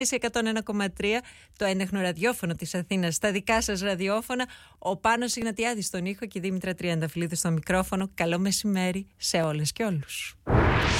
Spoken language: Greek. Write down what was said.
101,3, το ένεχνο ραδιόφωνο της Αθήνας, στα δικά σας ραδιόφωνα. Ο Πάνος Ιγνατιάδης στον ήχο και η Δήμητρα Τριανταφυλλίδου στο μικρόφωνο. Καλό μεσημέρι σε όλες και όλους.